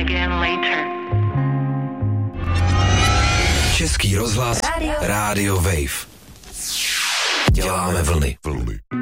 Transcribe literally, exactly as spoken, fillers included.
again later. Český rozhlas, Rádio Wave. Děláme vlny. Vlny.